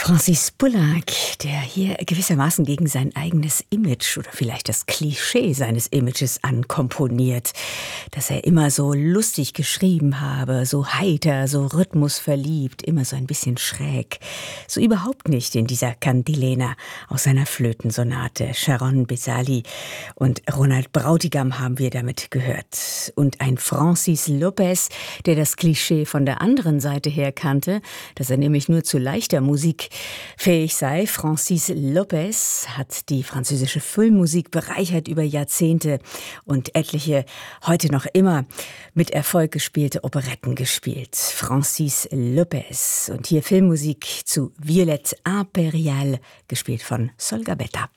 Francis Poulenc, der hier gewissermaßen gegen sein eigenes Image oder vielleicht das Klischee seines Images ankomponiert, dass er immer so lustig geschrieben habe, so heiter, so rhythmusverliebt, immer so ein bisschen schräg. So überhaupt nicht in dieser Cantilena aus seiner Flötensonate. Sharon Bezali und Ronald Brautigam haben wir damit gehört. Und ein Francis Lopez, der das Klischee von der anderen Seite her kannte, dass er nämlich nur zu leichter Musik fähig sei. Francis Lopez hat die französische Filmmusik bereichert über Jahrzehnte und etliche heute noch immer mit Erfolg gespielte Operetten gespielt. Francis Lopez und hier Filmmusik zu Violette Impériale, gespielt von Sol Gabetta.